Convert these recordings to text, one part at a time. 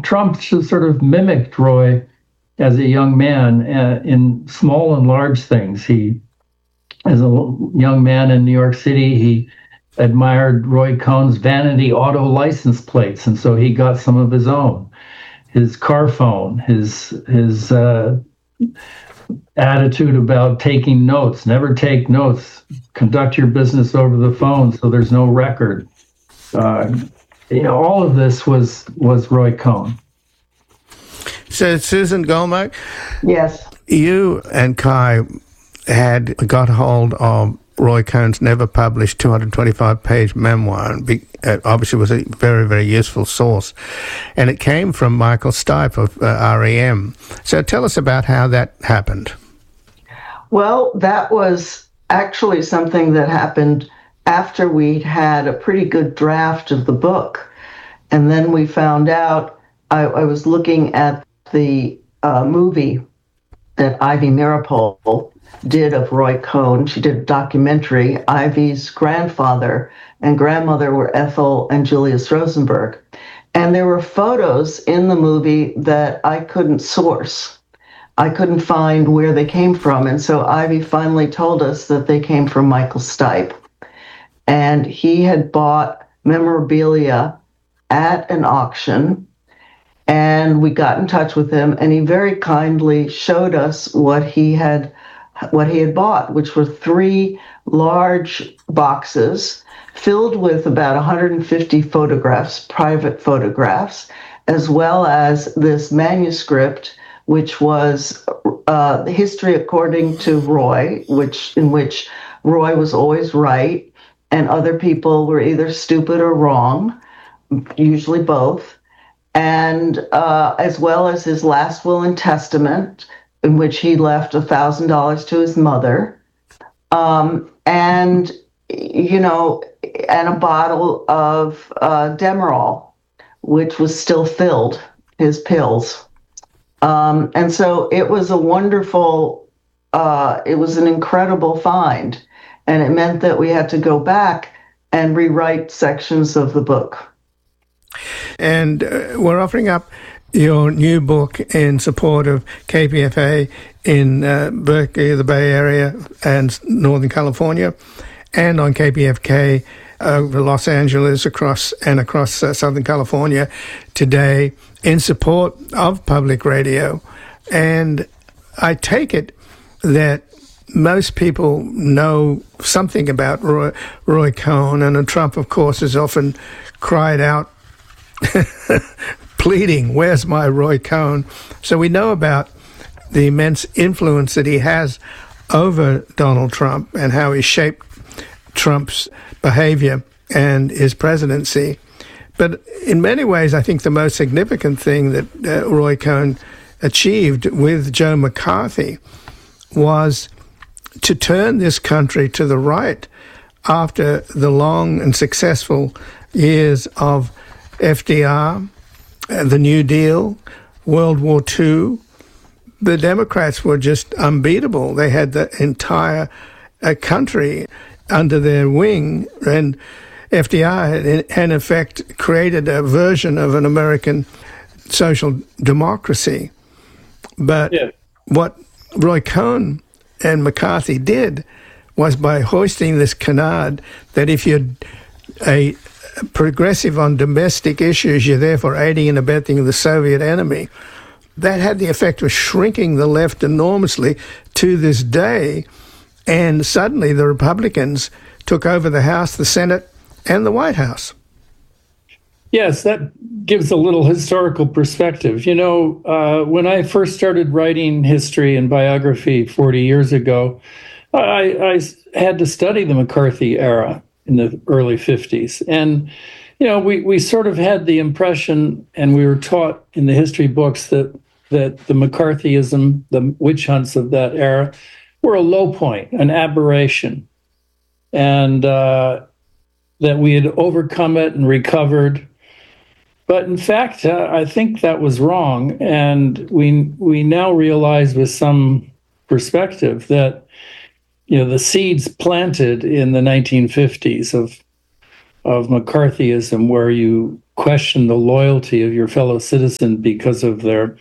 Trump sort of mimicked Roy as a young man in small and large things. As a young man in New York City, he admired Roy Cohn's Vanity auto license plates, and so he got some of his own. His car phone, his attitude about taking notes. Never take notes. Conduct your business over the phone, so there's no record. All of this was Roy Cohn. So, Susan Goldmark? Yes. You and Kai had got hold of Roy Cohn's never-published 225-page memoir, and obviously was a very, very useful source. And it came from Michael Stipe of REM. So tell us about how that happened. Well, that was actually something that happened after we'd had a pretty good draft of the book. And then we found out, I was looking at the movie that Ivy Meeropol did of Roy Cohn. She did a documentary. Ivy's grandfather and grandmother were Ethel and Julius Rosenberg. And there were photos in the movie that I couldn't source. I couldn't find where they came from. And so Ivy finally told us that they came from Michael Stipe. And he had bought memorabilia at an auction. And we got in touch with him, and he very kindly showed us what he had bought, which were 3 large boxes filled with about 150 photographs, private photographs, as well as this manuscript, which was History According to Roy, in which Roy was always right, and other people were either stupid or wrong, usually both, and as well as his last will and testament, in which he left $1,000 to his mother, and a bottle of Demerol, which was still filled, his pills. And so it was a wonderful, it was an incredible find, and it meant that we had to go back and rewrite sections of the book. And we're offering up your new book in support of KPFA in Berkeley, the Bay Area, and Northern California, and on KPFK over Los Angeles across Southern California today in support of public radio. And I take it that most people know something about Roy Cohn, and Trump, of course, has often cried out pleading, "Where's my Roy Cohn?" So we know about the immense influence that he has over Donald Trump and how he shaped Trump's behavior and his presidency. But in many ways, I think the most significant thing that Roy Cohn achieved with Joe McCarthy was to turn this country to the right after the long and successful years of FDR, the New Deal, World War II. The Democrats were just unbeatable. They had the entire country under their wing, and FDR had, in effect, created a version of an American social democracy. But what Roy Cohn and McCarthy did was, by hoisting this canard that if you're a progressive on domestic issues, you're therefore aiding and abetting the Soviet enemy, that had the effect of shrinking the left enormously to this day. And suddenly the Republicans took over the House, the Senate, and the White House. Yes, that gives a little historical perspective. When I first started writing history and biography 40 years ago, I had to study the McCarthy era in the early 50s. And, we sort of had the impression, and we were taught in the history books, that the McCarthyism, the witch hunts of that era, were a low point, an aberration, and that we had overcome it and recovered. But in fact, I think that was wrong. And we now realize with some perspective that, the seeds planted in the 1950s of McCarthyism, where you question the loyalty of your fellow citizen because of their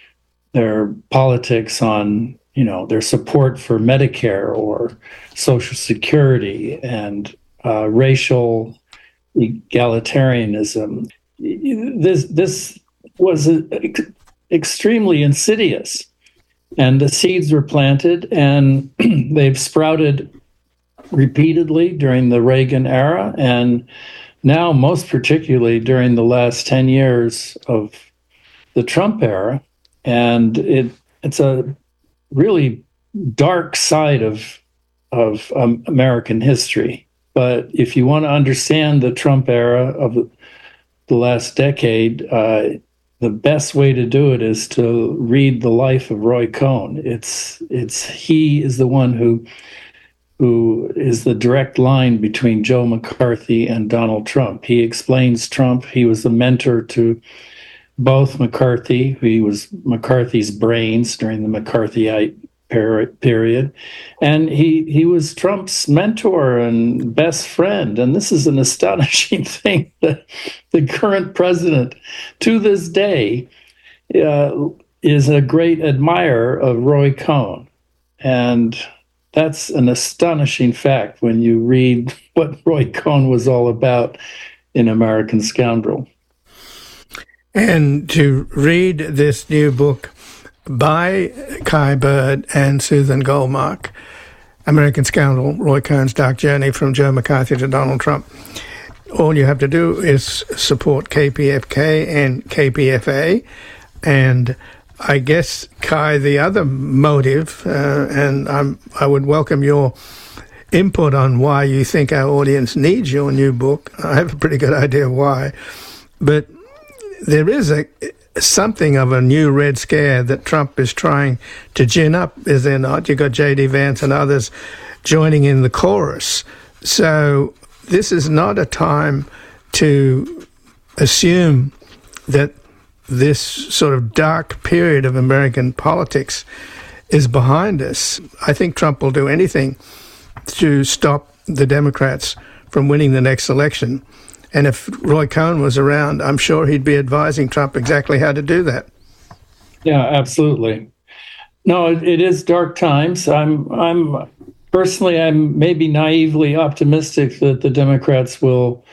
politics on, their support for Medicare or Social Security and racial egalitarianism. This was extremely insidious, and the seeds were planted, and they've sprouted repeatedly during the Reagan era, and now most particularly during the last 10 years of the Trump era. And it's a really dark side of American history. But if you want to understand the Trump era of the last decade, the best way to do it is to read the life of Roy Cohn. He is the one who is the direct line between Joe McCarthy and Donald Trump. He explains Trump. He was the mentor to both McCarthy. He was McCarthy's brains during the McCarthyite period. And he was Trump's mentor and best friend. And this is an astonishing thing that the current president, to this day, is a great admirer of Roy Cohn. And that's an astonishing fact when you read what Roy Cohn was all about in American Scoundrel. And to read this new book by Kai Bird and Susan Goldmark, American Scoundrel, Roy Cohn's Dark Journey from Joe McCarthy to Donald Trump, all you have to do is support KPFK and KPFA. And I guess, Kai, the other motive, and I would welcome your input on why you think our audience needs your new book. I have a pretty good idea why. But there is something of a new Red Scare that Trump is trying to gin up, is there not? You've got J.D. Vance and others joining in the chorus. So this is not a time to assume that this sort of dark period of American politics is behind us. I think Trump will do anything to stop the Democrats from winning the next election. And if Roy Cohn was around, I'm sure he'd be advising Trump exactly how to do that. Yeah, absolutely. No, it is dark times. I'm personally maybe naively optimistic that the Democrats will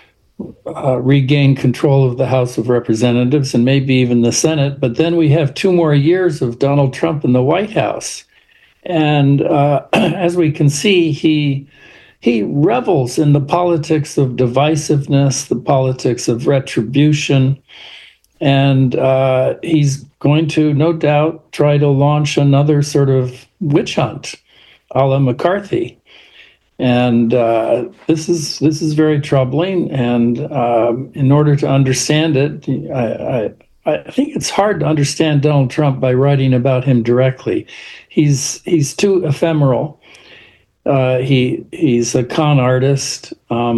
regain control of the House of Representatives and maybe even the Senate. But then we have 2 more years of Donald Trump in the White House. And as we can see, he revels in the politics of divisiveness, the politics of retribution, and he's going to, no doubt, try to launch another sort of witch hunt a la McCarthy. And this is very troubling. And in order to understand it, I think it's hard to understand Donald Trump by writing about him directly. He's too ephemeral. He's a con artist.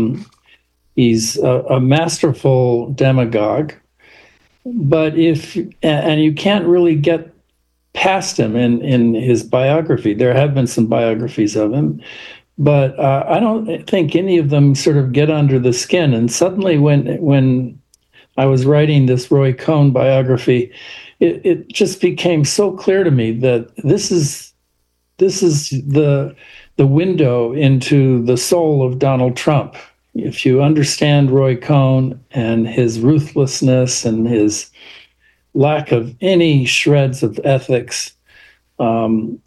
He's a masterful demagogue. But you can't really get past him in his biography. There have been some biographies of him, but I don't think any of them sort of get under the skin. And suddenly, when I was writing this Roy Cohn biography, it just became so clear to me that this is the window into the soul of Donald Trump. If you understand Roy Cohn and his ruthlessness and his lack of any shreds of ethics, then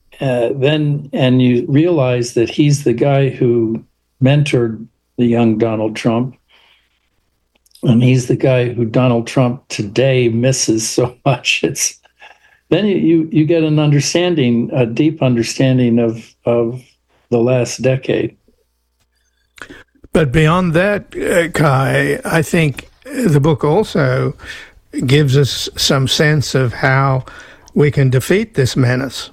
you realize that he's the guy who mentored the young Donald Trump, and he's the guy who Donald Trump today misses so much. Then you get an understanding, a deep understanding of the last decade. But beyond that, Kai, I think the book also gives us some sense of how we can defeat this menace.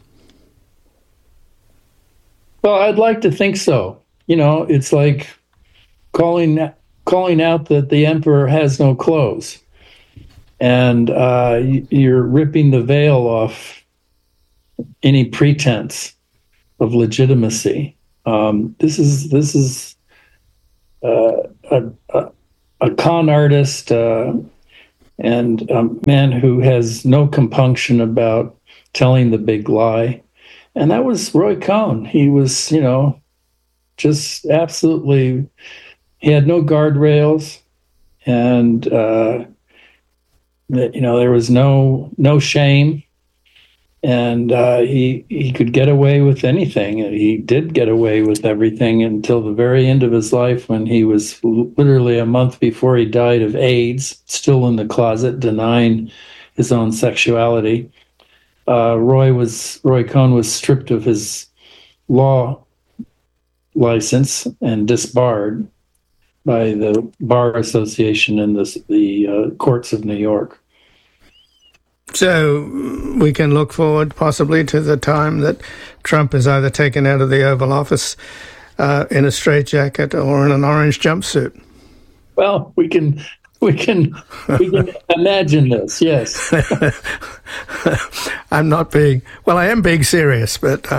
Well, I'd like to think so. It's like calling out that the emperor has no clothes. And you're ripping the veil off any pretense of legitimacy. This is a con artist and a man who has no compunction about telling the big lie. And that was Roy Cohn. He was, just absolutely, he had no guardrails, and there was no shame, and he could get away with anything. He did get away with everything until the very end of his life, when he was literally a month before he died of AIDS, still in the closet, denying his own sexuality. Roy Cohn was stripped of his law license and disbarred by the Bar Association and the courts of New York. So we can look forward possibly to the time that Trump is either taken out of the Oval Office in a straitjacket or in an orange jumpsuit. Well, we can imagine this. Yes. I am being serious, but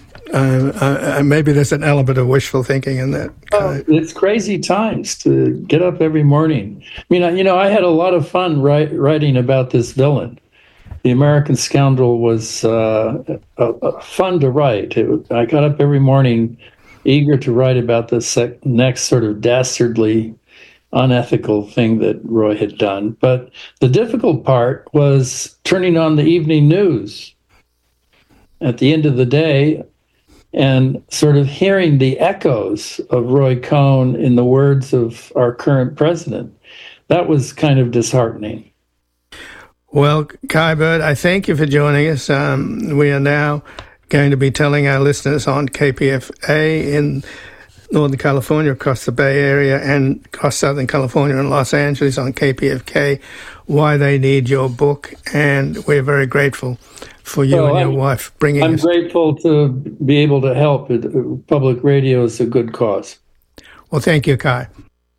maybe there's an element of wishful thinking in that. It's crazy times to get up every morning. I mean, I had a lot of fun writing about this villain. The American Scoundrel was fun to write. I got up every morning eager to write about this next sort of dastardly, unethical thing that Roy had done. But the difficult part was turning on the evening news at the end of the day and sort of hearing the echoes of Roy Cohn in the words of our current president. That was kind of disheartening. Well, Kai Bird, I thank you for joining us. We are now going to be telling our listeners on KPFA in Northern California, across the Bay Area, and across Southern California and Los Angeles on KPFK why they need your book. And we're very grateful for you and your wife bringing us. I'm grateful to be able to help. Public radio is a good cause. Well, thank you, Kai.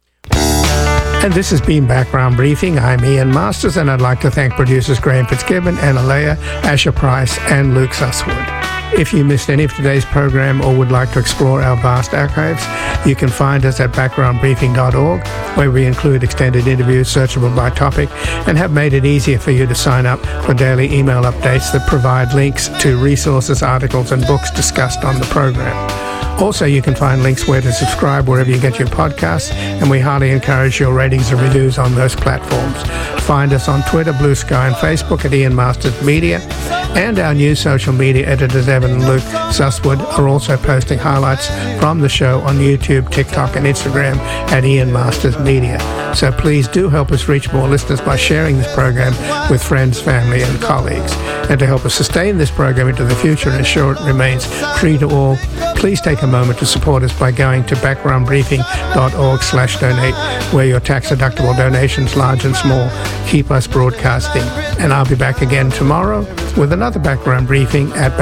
And this has been Background Briefing. I'm Ian Masters, and I'd like to thank producers Graham Fitzgibbon, Anna Leah, Asher Price, and Luke Susswood. If you missed any of today's program or would like to explore our vast archives, you can find us at backgroundbriefing.org, where we include extended interviews searchable by topic and have made it easier for you to sign up for daily email updates that provide links to resources, articles, and books discussed on the program. Also, you can find links where to subscribe wherever you get your podcasts, and we highly encourage your ratings and reviews on those platforms. Find us on Twitter, Blue Sky, and Facebook at Ian Masters Media, and our new social media editors, Evan and Luke Susswood, are also posting highlights from the show on YouTube, TikTok, and Instagram at Ian Masters Media. So please do help us reach more listeners by sharing this program with friends, family, and colleagues. And to help us sustain this program into the future and ensure it remains free to all, please take a moment to support us by going to backgroundbriefing.org/donate, where your tax-deductible donations, large and small, keep us broadcasting. And I'll be back again tomorrow with another Background Briefing at